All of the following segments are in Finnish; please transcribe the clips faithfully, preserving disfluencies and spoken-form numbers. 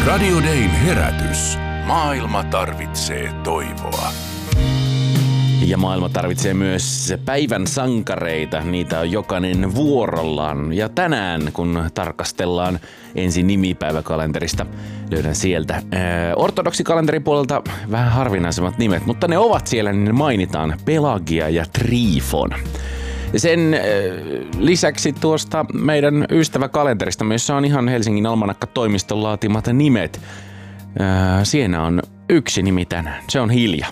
Radio Dayn herätys. Maailma tarvitsee toivoa. Ja maailma tarvitsee myös päivän sankareita. Niitä on jokainen vuorollaan. Ja tänään, kun tarkastellaan ensin nimipäiväkalenterista, löydän sieltä ää, ortodoksikalenterin puolelta vähän harvinaisemmat nimet, mutta ne ovat siellä, niin ne mainitaan Pelagia ja Trifon. Sen äh, lisäksi tuosta meidän ystäväkalenterista, jossa on ihan Helsingin Almanakka-toimiston laatimat nimet. Äh, siinä on yksi nimi tänään. Se on Hilja.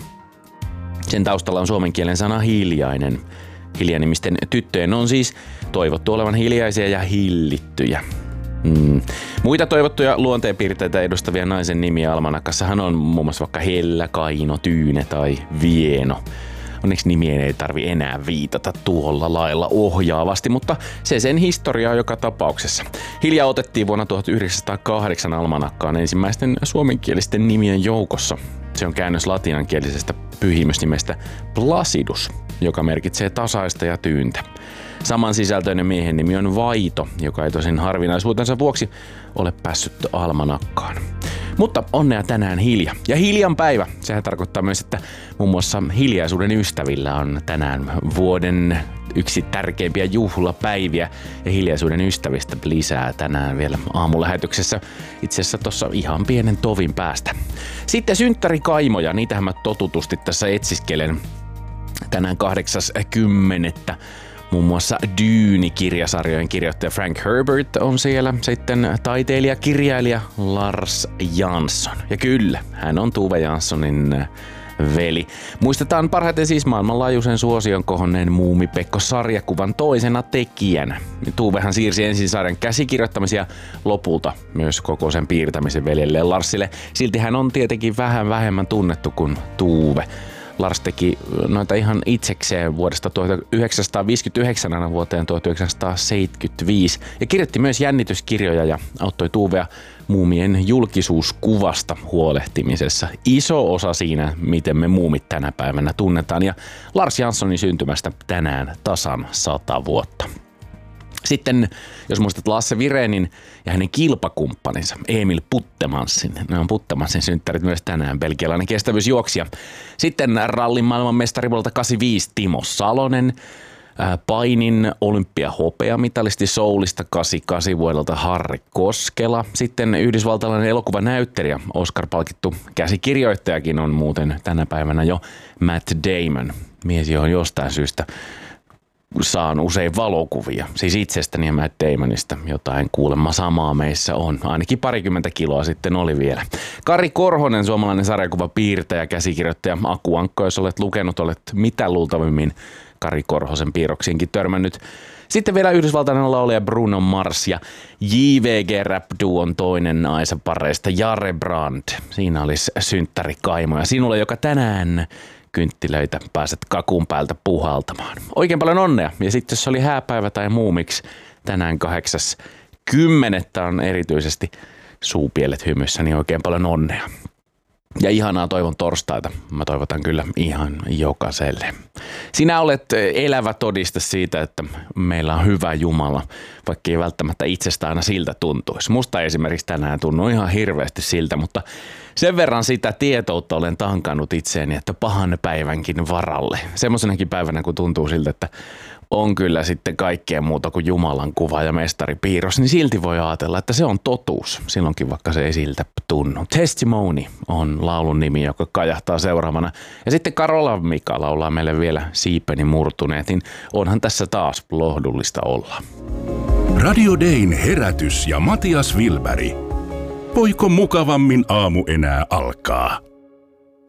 Sen taustalla on suomen kielen sana hiljainen. Hiljanimisten tyttöjen on siis toivottu olevan hiljaisia ja hillittyjä. Mm. Muita toivottuja luonteenpiirteitä edustavia naisen nimiä Almanakassahan on muun muassa vaikka Hella, Kaino, Tyyne tai Vieno. Onneksi nimien ei tarvi enää viitata tuolla lailla ohjaavasti, mutta se sen historiaa joka tapauksessa. Hilja otettiin vuonna tuhatyhdeksänsataakahdeksan almanakkaan ensimmäisten suomenkielisten nimien joukossa. Se on käännös latinankielisestä pyhimysnimestä Placidus, joka merkitsee tasaista ja tyyntä. Saman sisältöinen miehen nimi on Vaito, joka ei tosin harvinaisuutensa vuoksi ole päässyt almanakkaan. Mutta onnea tänään Hilja. Ja Hiljan päivä, sehän tarkoittaa myös, että muun muassa hiljaisuuden ystävillä on tänään vuoden yksi tärkeimpiä juhlapäiviä. Ja hiljaisuuden ystävistä lisää tänään vielä aamulähetyksessä. Itse asiassa tuossa ihan pienen tovin päästä. Sitten synttärikaimoja, niitähän mä totutusti tässä etsiskelen. Tänään kahdeksas kymmenettä. Muun muassa Dyyni-kirjasarjojen kirjoittaja Frank Herbert on siellä, sitten taiteilija-kirjailija Lars Jansson. Ja kyllä, hän on Tove Janssonin veli. Muistetaan parhaiten siis maailmanlaajuisen suosion kohonneen Muumipekko-sarjakuvan toisena tekijänä. Tuvehan siirsi ensin sarjan käsikirjoittamisia lopulta myös koko sen piirtämisen veljelleen Larsille. Silti hän on tietenkin vähän vähemmän tunnettu kuin Tuve. Lars teki noita ihan itsekseen vuodesta tuhatyhdeksänsataaviisikymmentäyhdeksän aina vuoteen tuhatyhdeksänsataaseitsemänkymmentäviisi ja kirjoitti myös jännityskirjoja ja auttoi Tuvea muumien julkisuuskuvasta huolehtimisessa. Iso osa siinä, miten me muumit tänä päivänä tunnetaan, ja Lars Janssonin syntymästä tänään tasan sata vuotta. Sitten, jos muistat Lasse Virenin ja hänen kilpakumppaninsa Emil Puttemansin. Ne on Puttemansin synttärit myös tänään, belgialainen kestävyysjuoksija. Sitten rallin maailmanmestari vuodelta kahdeksankymmentäviisi Timo Salonen. Painin olympiahopeamitalisti Soulista kahdeksankymmentäkahdeksan vuodelta Harri Koskela. Sitten yhdysvaltalainen elokuvanäyttelijä, Oscar-palkittu käsikirjoittajakin on muuten tänä päivänä jo Matt Damon. Mies, johon jostain syystä saan usein valokuvia, siis itsestäni ja Matt Damonista, jotain kuulemma samaa meissä on. Ainakin parikymmentä kiloa sitten oli vielä. Kari Korhonen, suomalainen sarjakuvapiirtäjä, käsikirjoittaja, Akuankko, jos olet lukenut, olet mitä luultavimmin Kari Korhosen piirroksiinkin törmännyt. Sitten vielä yhdysvaltainen laulaja Bruno Mars ja J V G-rap-duon toinen naisenpareista Jare Brand. Siinä olisi synttärikaimoja sinulle, joka tänään kynttilöitä pääset kakun päältä puhaltamaan. Oikein paljon onnea. Ja sitten jos oli hääpäivä tai muumiksi, tänään kahdeksas kymmenettä on erityisesti suupielet hymyssä, niin oikein paljon onnea. Ja ihanaa toivon torstaita. Mä toivotan kyllä ihan jokaiselle. Sinä olet elävä todiste siitä, että meillä on hyvä Jumala, vaikka ei välttämättä itsestä aina siltä tuntuisi. Musta esimerkiksi tänään tunnu ihan hirveästi siltä, mutta sen verran sitä tietoutta olen tankannut itseeni, että pahan päivänkin varalle. Semmoisenakin päivänä, kun tuntuu siltä, että on kyllä sitten kaikkea muuta kuin Jumalan kuva ja mestaripiirros, niin silti voi ajatella, että se on totuus, silloinkin vaikka se ei siltä tunnu. Testimony on laulun nimi, joka kajahtaa seuraavana. Ja sitten Karola Mika laulaa meille vielä Siipeni murtuneet, niin onhan tässä taas lohdullista olla. Radio Dayn herätys ja Matias Wilberg. Voiko mukavammin aamu enää alkaa?